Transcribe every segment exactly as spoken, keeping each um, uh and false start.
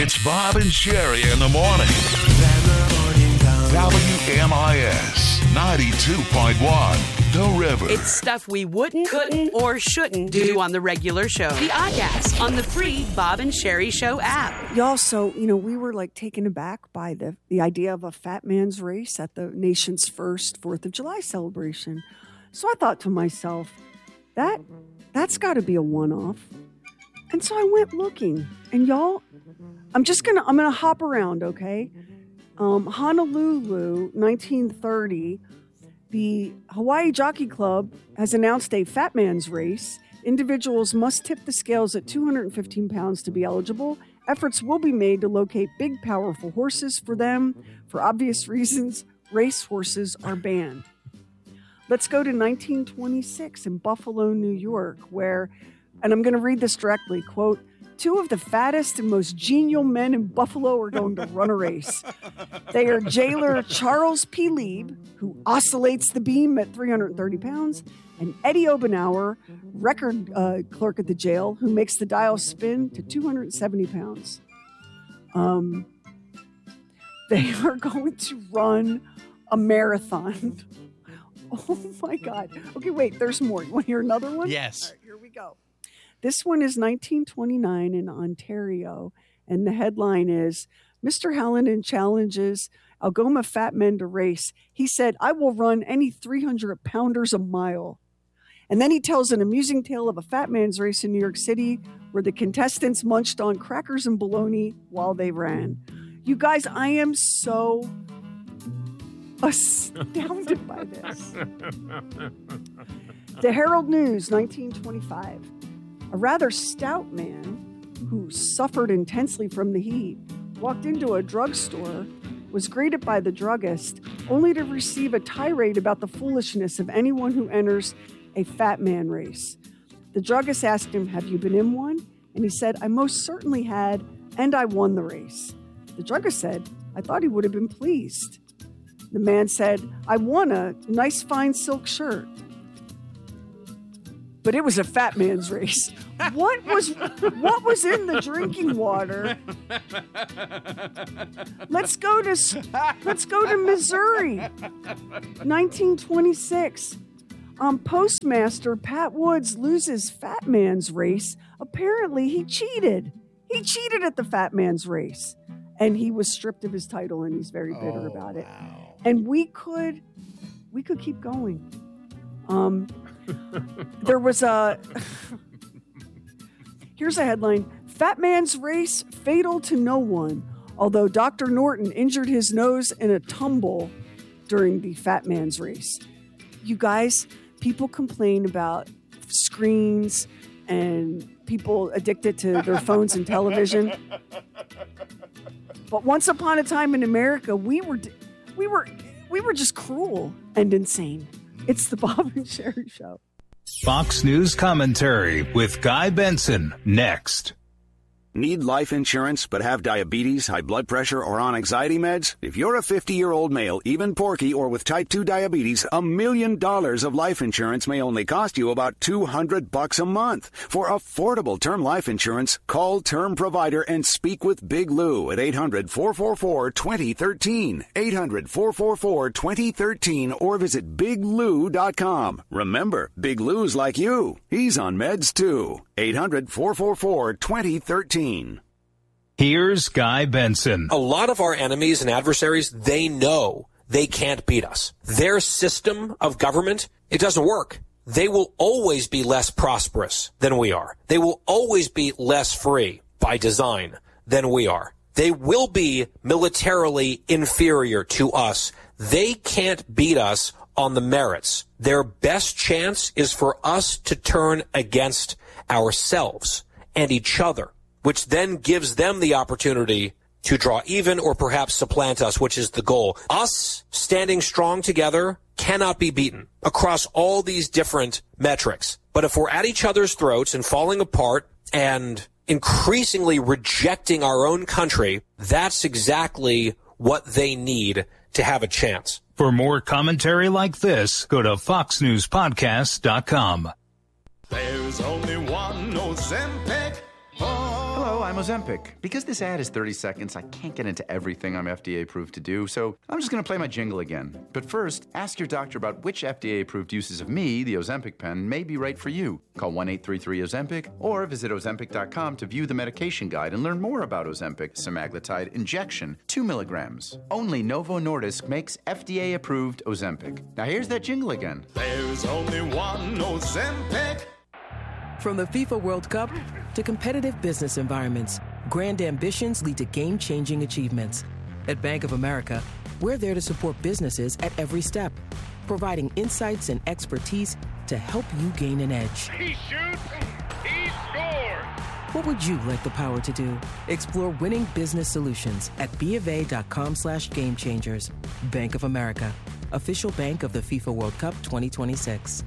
It's Bob and Sherry in the morning. W M I S ninety-two point one, The River. It's stuff we wouldn't, couldn't, or shouldn't do on the regular show. The Oddcast on the free Bob and Sherry Show app. Y'all, so, you know, we were like taken aback by the, the idea of a fat man's race at the nation's first fourth of July celebration. So I thought to myself, that, that's got to be a one-off. And so I went looking. And y'all, I'm just going to, I'm going to hop around, okay? Um, Honolulu, nineteen thirty, the Hawaii Jockey Club has announced a fat man's race. Individuals must tip the scales at two hundred fifteen pounds to be eligible. Efforts will be made to locate big, powerful horses for them. For obvious reasons, race horses are banned. Let's go to nineteen twenty-six in Buffalo, New York, where, and I'm going to read this directly, quote, two of the fattest and most genial men in Buffalo are going to run a race. They are jailer Charles P. Lieb, who oscillates the beam at three hundred thirty pounds, and Eddie Obenauer, record uh, clerk at the jail, who makes the dial spin to two hundred seventy pounds. Um, they are going to run a marathon. Oh, my God. Okay, wait, there's more. You want to hear another one? Yes. All right, here we go. This one is nineteen twenty-nine in Ontario, and the headline is, Mister Hallinan challenges Algoma fat men to race. He said, I will run any three hundred pounders a mile. And then he tells an amusing tale of a fat man's race in New York City where the contestants munched on crackers and bologna while they ran. You guys, I am so astounded by this. The Herald News, nineteen twenty-five. A rather stout man who suffered intensely from the heat walked into a drugstore, was greeted by the druggist, only to receive a tirade about the foolishness of anyone who enters a fat man race. The druggist asked him, have you been in one? And he said, I most certainly had, and I won the race. The druggist said, I thought he would have been pleased. The man said, I won a nice fine silk shirt. But it was a fat man's race. What was what was in the drinking water? Let's go to let's go to Missouri, nineteen twenty-six. Um, Postmaster Pat Woods loses fat man's race. Apparently, he cheated. He cheated at the fat man's race, and he was stripped of his title, and he's very bitter oh, about it. Wow. And we could we could keep going. Um. There was a, here's a headline, Fat Man's Race Fatal to No One, although Doctor Norton injured his nose in a tumble during the Fat Man's Race. You guys, people complain about screens and people addicted to their phones and television. But once upon a time in America, we were, we were, we were just cruel and insane. It's the Bob and Sherry Show. Fox News Commentary with Guy Benson, next. Need life insurance but have diabetes, high blood pressure, or on anxiety meds? If you're a fifty-year-old male, even porky, or with type two diabetes, a million dollars of life insurance may only cost you about two hundred bucks a month. For affordable term life insurance, call Term Provider and speak with Big Lou at eight hundred, four four four, two zero one three, eight hundred, four four four, two zero one three, or visit big lou dot com. Remember, Big Lou's like you. He's on meds too. eight hundred, four four four, two zero one three. Here's Guy Benson. A lot of our enemies and adversaries, they know they can't beat us. Their system of government, it doesn't work. They will always be less prosperous than we are. They will always be less free by design than we are. They will be militarily inferior to us. They can't beat us on the merits. Their best chance is for us to turn against ourselves and each other, which then gives them the opportunity to draw even or perhaps supplant us, which is the goal. Us standing strong together cannot be beaten across all these different metrics. But if we're at each other's throats and falling apart and increasingly rejecting our own country, that's exactly what they need to have a chance. For more commentary like this, go to fox news podcast dot com. There's only one Ozempic. Hello, I'm Ozempic. Because this ad is thirty seconds, I can't get into everything I'm F D A approved to do, so I'm just going to play my jingle again. But first, ask your doctor about which F D A approved uses of me, the Ozempic pen, may be right for you. Call one eight three three Ozempic or visit Ozempic dot com to view the medication guide and learn more about Ozempic semaglutide injection, two milligrams. Only Novo Nordisk makes F D A approved Ozempic. Now here's that jingle again. There's only one Ozempic. From the FIFA World Cup to competitive business environments, grand ambitions lead to game-changing achievements. At Bank of America, we're there to support businesses at every step, providing insights and expertise to help you gain an edge. He shoots, he scores! What would you like the power to do? Explore winning business solutions at BofA.com slash game changers. Bank of America, official bank of the FIFA World Cup twenty twenty-six.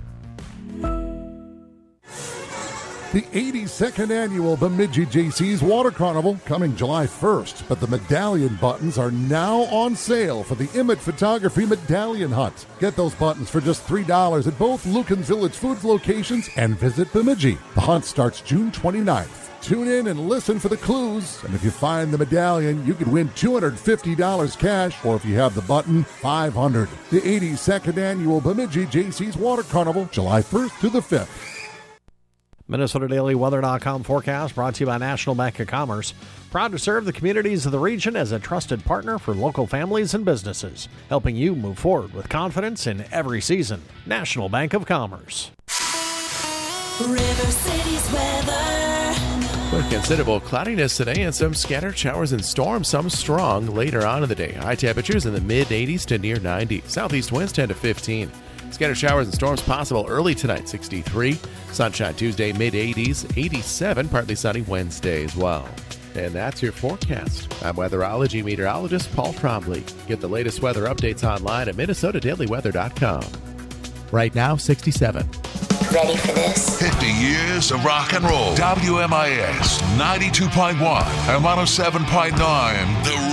The eighty-second annual Bemidji J C's Water Carnival coming July first, but the medallion buttons are now on sale for the Emmett Photography Medallion Hunt. Get those buttons for just three dollars at both Lucan's Village Foods locations and visit Bemidji. The hunt starts June twenty-ninth. Tune in and listen for the clues, and if you find the medallion, you could win two hundred fifty dollars cash, or if you have the button, five hundred dollars. The eighty-second annual Bemidji J C's Water Carnival, July first through the fifth. Minnesota Daily Weather dot com forecast brought to you by National Bank of Commerce. Proud to serve the communities of the region as a trusted partner for local families and businesses, helping you move forward with confidence in every season. National Bank of Commerce. River City's weather. With considerable cloudiness today and some scattered showers and storms, some strong later on in the day. High temperatures in the mid eighties to near ninety. Southeast winds ten to fifteen. Scattered showers and storms possible early tonight, sixty-three. Sunshine Tuesday, mid eighties, eighty-seven. Partly sunny Wednesday as well. And that's your forecast. I'm weatherology meteorologist Paul Trombley. Get the latest weather updates online at Minnesota Daily Weather dot com. Right now, sixty-seven. Ready for this? fifty years of rock and roll. W M I S ninety-two point one and one oh seven point nine. The